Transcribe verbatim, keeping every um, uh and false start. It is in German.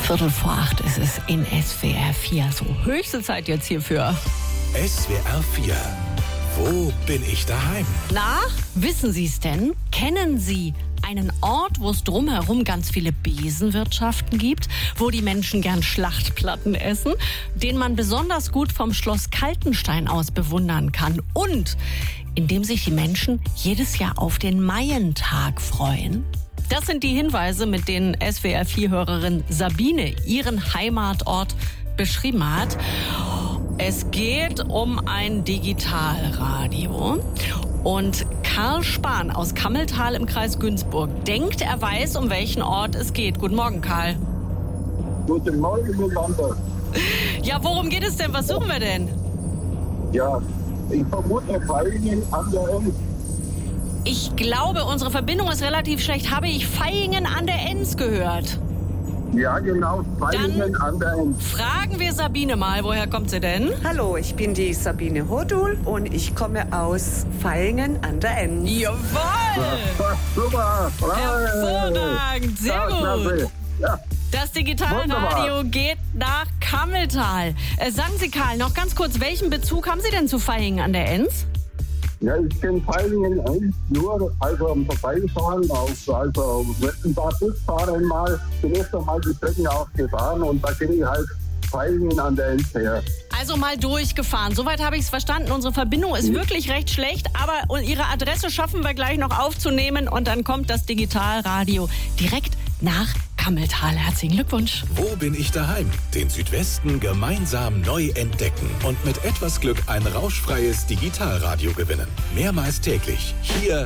Viertel vor acht ist es in S W R vier. So, höchste Zeit jetzt hierfür. S W R vier. Wo bin ich daheim? Na, wissen Sie es denn? Kennen Sie einen Ort, wo es drumherum ganz viele Besenwirtschaften gibt, wo die Menschen gern Schlachtplatten essen, den man besonders gut vom Schloss Kaltenstein aus bewundern kann und in dem sich die Menschen jedes Jahr auf den Maientag freuen? Das sind die Hinweise, mit denen S W R vier-Hörerin Sabine ihren Heimatort beschrieben hat. Es geht um ein Digitalradio. Und Karl Spahn aus Kammeltal im Kreis Günzburg denkt, er weiß, um welchen Ort es geht. Guten Morgen, Karl. Guten Morgen, miteinander. Ja, worum geht es denn? Was suchen wir denn? Ja, ich vermute Vaihingen an der Enz. Ich glaube, unsere Verbindung ist relativ schlecht. Habe ich Vaihingen an der Enz gehört? Ja, genau, Vaihingen an der Enz. Fragen wir Sabine mal, woher kommt sie denn? Hallo, ich bin die Sabine Hodul und ich komme aus Vaihingen an der Enz. Jawohl! Ja, super! Hervorragend, sehr ja, gut. Klasse. Ja. Das Digitalradio Wunderbar. geht nach Kammeltal. Äh, sagen Sie, Karl, noch ganz kurz, welchen Bezug haben Sie denn zu Vaihingen an der Enz? Ja, ich kenne Vaihingen eigentlich nur, also am Vorbeifahren, auf, also auf letzten Tag Busfahren mal, zunächst einmal die Strecken auch gefahren und da kenne ich halt Vaihingen an der Enz her. Also mal durchgefahren. Soweit habe ich es verstanden. Unsere Verbindung ist wirklich recht schlecht, aber Ihre Adresse schaffen wir gleich noch aufzunehmen und dann kommt das Digitalradio direkt nach Kammeltal. Herzlichen Glückwunsch. Wo bin ich daheim? Den Südwesten gemeinsam neu entdecken und mit etwas Glück ein rauschfreies Digitalradio gewinnen. Mehrmals täglich hier